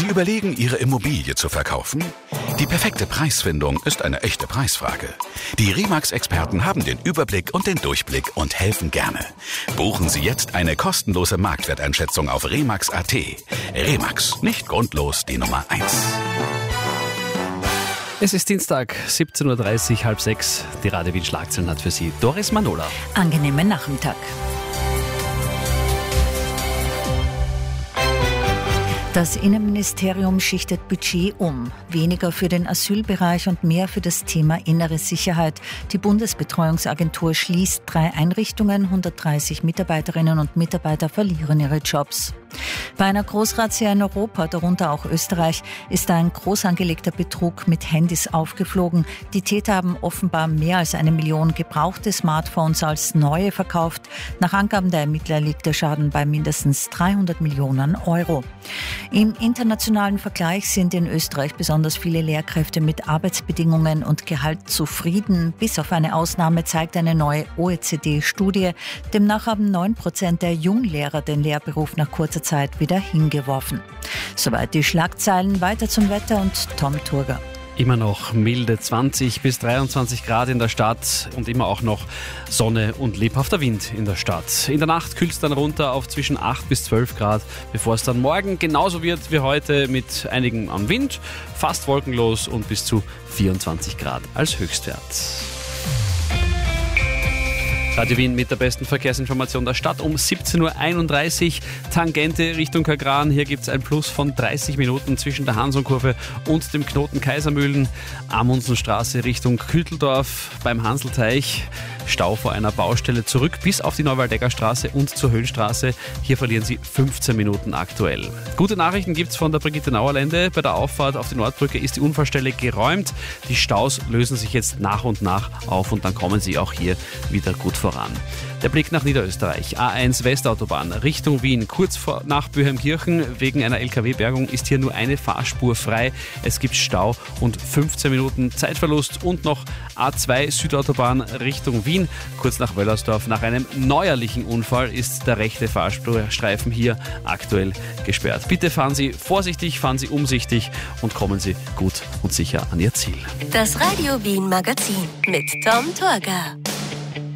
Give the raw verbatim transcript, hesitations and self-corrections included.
Sie überlegen, Ihre Immobilie zu verkaufen? Die perfekte Preisfindung ist eine echte Preisfrage. Die Remax-Experten haben den Überblick und den Durchblick und helfen gerne. Buchen Sie jetzt eine kostenlose Marktwerteinschätzung auf remax punkt at. Remax, nicht grundlos die Nummer eins. Es ist Dienstag, siebzehn Uhr dreißig, halb sechs. Die Radio Wien Schlagzeilen hat für Sie Doris Manola. Angenehmen Nachmittag. Das Innenministerium schichtet Budget um. Weniger für den Asylbereich und mehr für das Thema innere Sicherheit. Die Bundesbetreuungsagentur schließt drei Einrichtungen. hundertdreißig Mitarbeiterinnen und Mitarbeiter verlieren ihre Jobs. Bei einer Großrazzia in Europa, darunter auch Österreich, ist ein groß angelegter Betrug mit Handys aufgeflogen. Die Täter haben offenbar mehr als eine Million gebrauchte Smartphones als neue verkauft. Nach Angaben der Ermittler liegt der Schaden bei mindestens dreihundert Millionen Euro. Im internationalen Vergleich sind in Österreich besonders viele Lehrkräfte mit Arbeitsbedingungen und Gehalt zufrieden. Bis auf eine Ausnahme zeigt eine neue O E C D-Studie. Demnach haben neun Prozent der Junglehrer den Lehrberuf nach kurzer Zeit wieder hingeworfen. Soweit die Schlagzeilen. Weiter zum Wetter und Tom Turger. Immer noch milde zwanzig bis dreiundzwanzig Grad in der Stadt und immer auch noch Sonne und lebhafter Wind in der Stadt. In der Nacht kühlt es dann runter auf zwischen acht bis zwölf Grad, bevor es dann morgen genauso wird wie heute mit einigen am Wind, fast wolkenlos und bis zu vierundzwanzig Grad als Höchstwert. Radio Wien mit der besten Verkehrsinformation der Stadt um siebzehn Uhr einunddreißig. Tangente Richtung Kagran. Hier gibt es ein Plus von dreißig Minuten zwischen der Hansonkurve und dem Knoten Kaisermühlen. Amundsenstraße Richtung Küteldorf beim Hanselteich. Stau vor einer Baustelle zurück bis auf die Neuwaldecker Straße und zur Höhenstraße. Hier verlieren Sie fünfzehn Minuten aktuell. Gute Nachrichten gibt es von der Brigitte-Nauer-Lände. Bei der Auffahrt auf die Nordbrücke ist die Unfallstelle geräumt. Die Staus lösen sich jetzt nach und nach auf und dann kommen Sie auch hier wieder gut voran. Der Blick nach Niederösterreich. A eins Westautobahn Richtung Wien. Kurz vor nach Böheimkirchen wegen einer L K W-Bergung ist hier nur eine Fahrspur frei. Es gibt Stau und fünfzehn Minuten Zeitverlust. Und noch A zwei Südautobahn Richtung Wien. Kurz nach Wöllersdorf. Nach einem neuerlichen Unfall ist der rechte Fahrspurstreifen hier aktuell gesperrt. Bitte fahren Sie vorsichtig, fahren Sie umsichtig und kommen Sie gut und sicher an Ihr Ziel. Das Radio Wien Magazin mit Tom Turger.